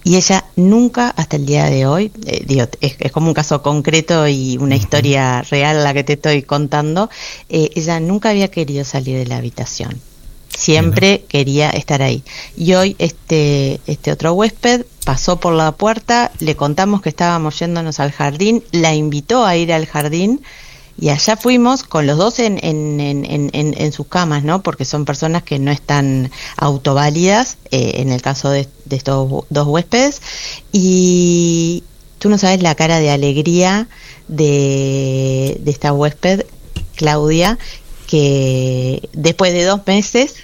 Y ella nunca, hasta el día de hoy, es como un caso concreto y una historia real la que te estoy contando, ella nunca había querido salir de la habitación. Siempre quería estar ahí. Y hoy este otro huésped pasó por la puerta, le contamos que estábamos yéndonos al jardín, la invitó a ir al jardín, y allá fuimos con los dos en sus camas, ¿no? Porque son personas que no están autoválidas, en el caso de estos dos huéspedes, y tú no sabes la cara de alegría de esta huésped, Claudia, que después de 2 meses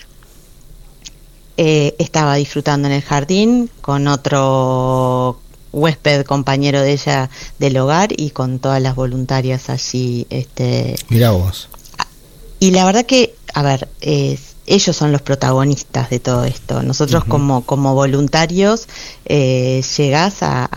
estaba disfrutando en el jardín con otro huésped, compañero de ella del hogar, y con todas las voluntarias allí. Mirá vos. Y la verdad que, a ver, ellos son los protagonistas de todo esto. Nosotros como voluntarios llegás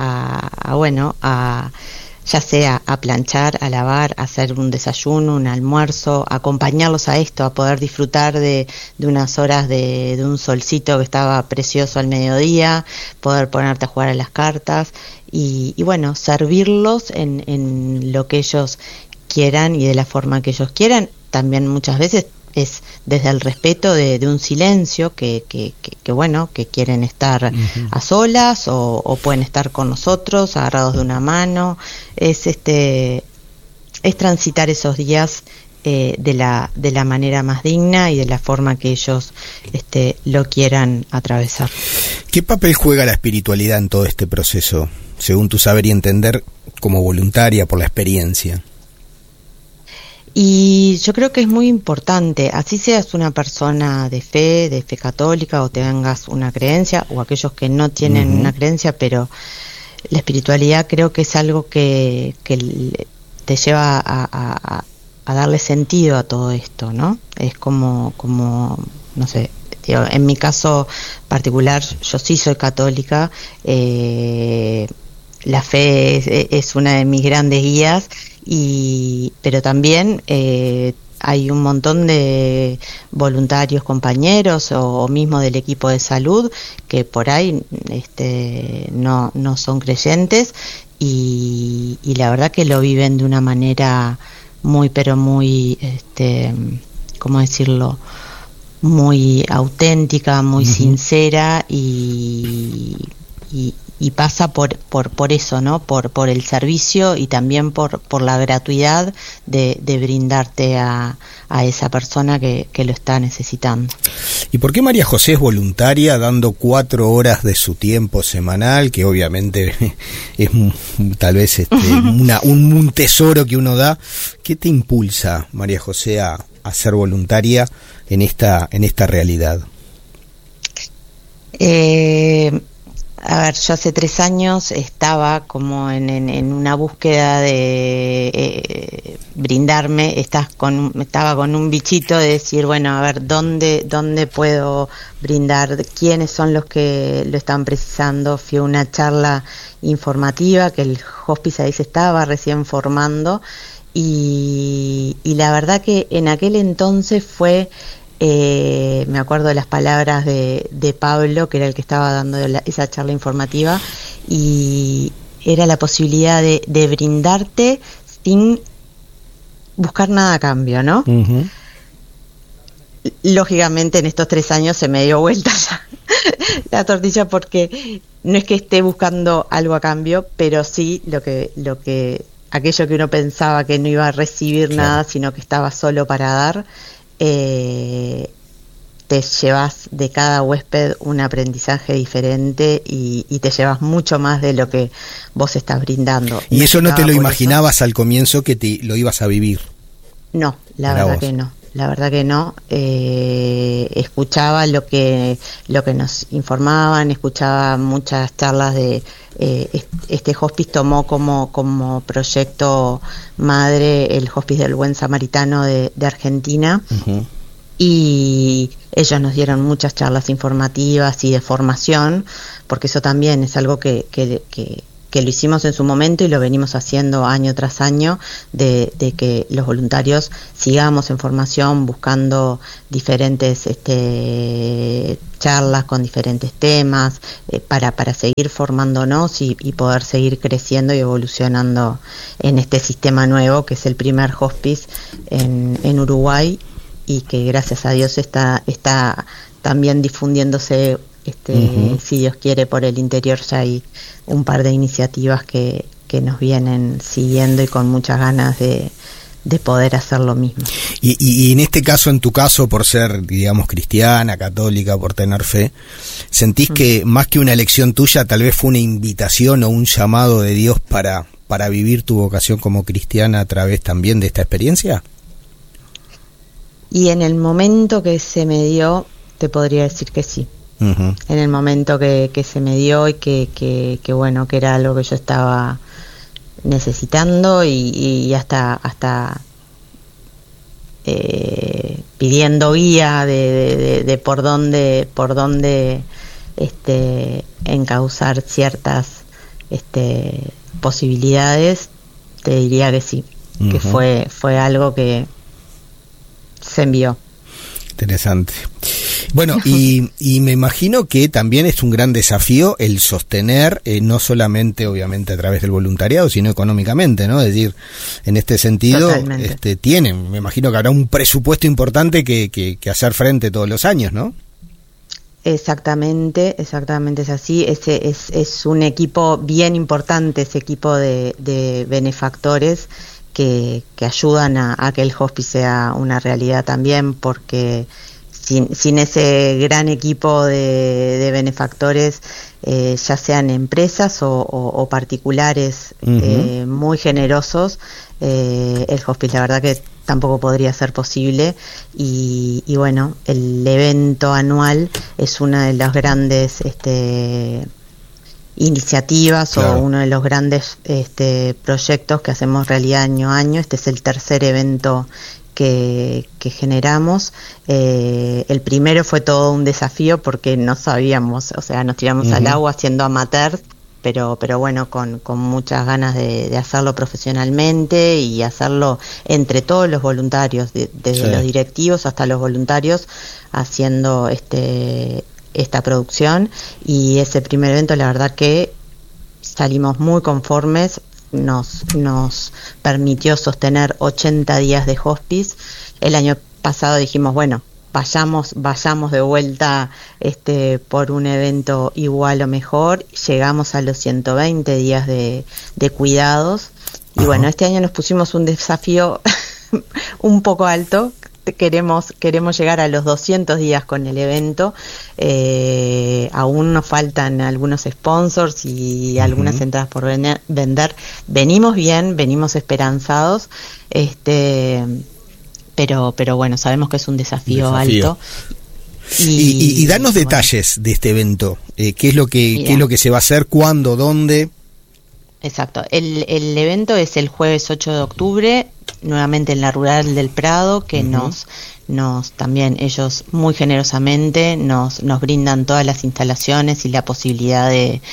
a ya sea a planchar, a lavar, a hacer un desayuno, un almuerzo, acompañarlos a esto, a poder disfrutar de unas horas de un solcito que estaba precioso al mediodía, poder ponerte a jugar a las cartas y bueno, servirlos en lo que ellos quieran y de la forma que ellos quieran. También muchas veces es desde el respeto de un silencio que bueno, que quieren estar a solas o pueden estar con nosotros agarrados de una mano. Es transitar esos días de la manera más digna y de la forma que ellos lo quieran atravesar. ¿Qué papel juega la espiritualidad en todo este proceso, según tu saber y entender como voluntaria por la experiencia? Y yo creo que es muy importante, así seas una persona de fe católica, o tengas una creencia, o aquellos que no tienen una creencia, pero la espiritualidad creo que es algo que te lleva a darle sentido a todo esto, ¿no? Es como no sé, digo, en mi caso particular, yo sí soy católica, la fe es una de mis grandes guías, pero también hay un montón de voluntarios, compañeros o mismo del equipo de salud que por ahí no son creyentes y la verdad que lo viven de una manera muy, pero muy, ¿cómo decirlo?, muy auténtica, muy sincera y pasa por eso, ¿no? Por el servicio y también por la gratuidad de brindarte a esa persona que lo está necesitando. ¿Y por qué María José es voluntaria dando 4 horas de su tiempo semanal, que obviamente es tal vez un tesoro que uno da? ¿Qué te impulsa, María José, a ser voluntaria en esta realidad? A ver, yo hace 3 años estaba como en una búsqueda de brindarme, estaba con un bichito de decir, bueno, a ver, ¿dónde puedo brindar? ¿Quiénes son los que lo están precisando? Fui a una charla informativa que el hospice ahí se estaba recién formando y la verdad que en aquel entonces fue... me acuerdo de las palabras de Pablo, que era el que estaba dando esa charla informativa, y era la posibilidad de brindarte sin buscar nada a cambio, ¿no? Lógicamente en estos 3 años se me dio vuelta la tortilla, porque no es que esté buscando algo a cambio, pero sí aquello que uno pensaba que no iba a recibir nada, sino que estaba solo para dar. Te llevas de cada huésped un aprendizaje diferente y te llevas mucho más de lo que vos estás brindando. ¿Y eso no te lo imaginabas al comienzo que lo ibas a vivir? No, la verdad que no. Escuchaba lo que nos informaban, escuchaba muchas charlas de este hospice tomó como proyecto madre el Hospice del Buen Samaritano de Argentina. Y ellos nos dieron muchas charlas informativas y de formación, porque eso también es algo que que lo hicimos en su momento y lo venimos haciendo año tras año, de que los voluntarios sigamos en formación buscando diferentes charlas con diferentes temas para seguir formándonos y poder seguir creciendo y evolucionando en este sistema nuevo que es el primer hospice en Uruguay, y que gracias a Dios está también difundiéndose, si Dios quiere, por el interior. Ya hay un par de iniciativas que nos vienen siguiendo y con muchas ganas de poder hacer lo mismo. Y en este caso, en tu caso, por ser, digamos, cristiana, católica, por tener fe, ¿sentís que más que una elección tuya, tal vez fue una invitación o un llamado de Dios para vivir tu vocación como cristiana a través también de esta experiencia? Y en el momento que se me dio, te podría decir que sí. En el momento que se me dio y que bueno, que era algo que yo estaba necesitando y hasta pidiendo guía de por dónde encauzar ciertas posibilidades, te diría que sí, que fue algo que se envió. Interesante. Bueno, y me imagino que también es un gran desafío el sostener, no solamente obviamente a través del voluntariado, sino económicamente, ¿no? Es decir, en este sentido, me imagino que habrá un presupuesto importante que hacer frente todos los años, ¿no? Exactamente es así. Es un equipo bien importante, ese equipo de benefactores que ayudan a que el hospice sea una realidad también, porque sin ese gran equipo de benefactores, ya sean empresas o particulares muy generosos, el hospice la verdad que tampoco podría ser posible. Y bueno, el evento anual es una de las grandes iniciativas, claro, o uno de los grandes proyectos que hacemos realidad año a año. Este es el tercer evento que generamos. El primero fue todo un desafío porque no sabíamos, o sea, nos tiramos al agua siendo amateurs, pero bueno, con muchas ganas de hacerlo profesionalmente y hacerlo entre todos los voluntarios, desde los directivos hasta los voluntarios, haciendo esta producción. Y ese primer evento, la verdad que salimos muy conformes. Nos permitió sostener 80 días de hospice. El año pasado dijimos, bueno, vayamos de vuelta por un evento igual o mejor. Llegamos a los 120 días de cuidados. Y bueno, este año nos pusimos un desafío un poco alto. Queremos llegar a los 200 días con el evento. Aún nos faltan algunos sponsors y algunas entradas por vender. Venimos bien, venimos esperanzados, pero bueno, sabemos que es un desafío alto. Y danos detalles de este evento. ¿Qué es lo que se va a hacer? ¿Cuándo? ¿Dónde? Exacto. El evento es el jueves 8 de octubre, nuevamente en la Rural del Prado, que nos también ellos muy generosamente nos brindan todas las instalaciones y la posibilidad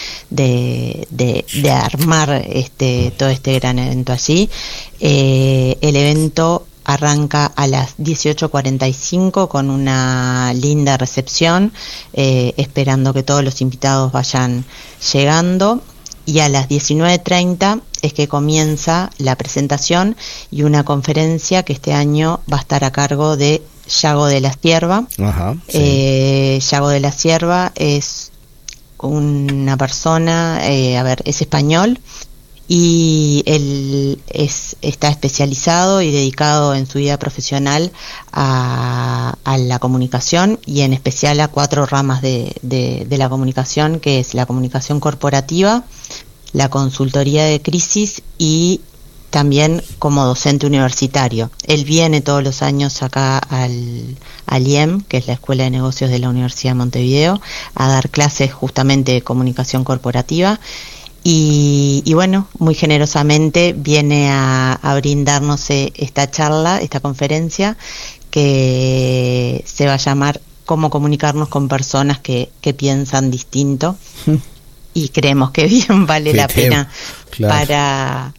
de armar todo este gran evento allí. El evento arranca a las 18:45 con una linda recepción, esperando que todos los invitados vayan llegando. Y a las 19:30 es que comienza la presentación y una conferencia que este año va a estar a cargo de Yago de la Cierva. Yago de la Cierva es una persona, es español, y él está especializado y dedicado en su vida profesional a la comunicación, y en especial a 4 ramas de la comunicación, que es la comunicación corporativa, la consultoría de crisis y también como docente universitario. Él viene todos los años acá al IEM, que es la Escuela de Negocios de la Universidad de Montevideo, a dar clases justamente de comunicación corporativa. Y bueno, muy generosamente viene a brindarnos esta charla, esta conferencia, que se va a llamar Cómo comunicarnos con personas que piensan distinto. y creemos que bien vale la pena claro.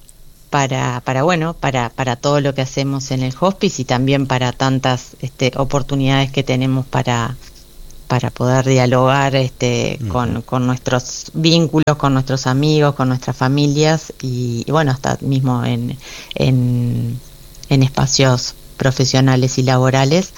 para todo lo que hacemos en el hospice y también para tantas oportunidades que tenemos para poder dialogar con nuestros vínculos, con nuestros amigos, con nuestras familias y bueno, hasta mismo en espacios profesionales y laborales.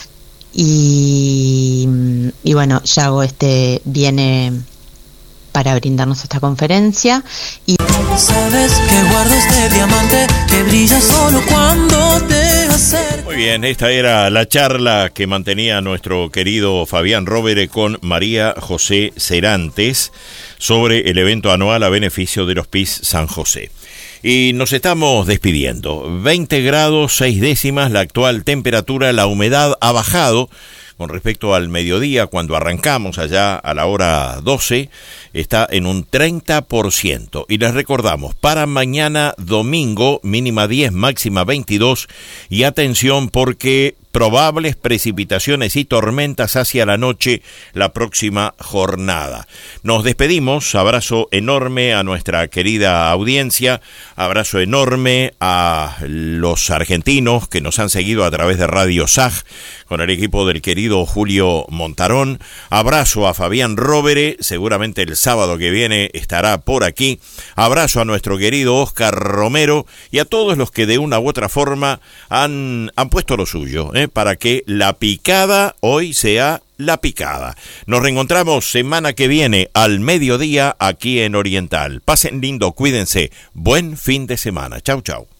Y bueno, Yago viene para brindarnos esta conferencia y sabes que guardo este diamante que brilla solo cuando te acercas. Muy bien, esta era la charla que mantenía nuestro querido Fabián Rovere con María José Serantes sobre el evento anual a beneficio del Hospice San José. Y nos estamos despidiendo. 20 grados 6 décimas la actual temperatura, la humedad ha bajado con respecto al mediodía, cuando arrancamos allá a la hora 12, está en un 30%. Y les recordamos, para mañana domingo, mínima 10, máxima 22, y atención porque probables precipitaciones y tormentas hacia la noche la próxima jornada. Nos despedimos, abrazo enorme a nuestra querida audiencia, abrazo enorme a los argentinos que nos han seguido a través de Radio SAG con el equipo del querido Julio Montarón, abrazo a Fabián Rovere, seguramente el sábado que viene estará por aquí, abrazo a nuestro querido Oscar Romero y a todos los que de una u otra forma han puesto lo suyo, para que la picada hoy sea la picada. Nos reencontramos semana que viene al mediodía aquí en Oriental. Pasen lindo, cuídense. Buen fin de semana. Chau, chau.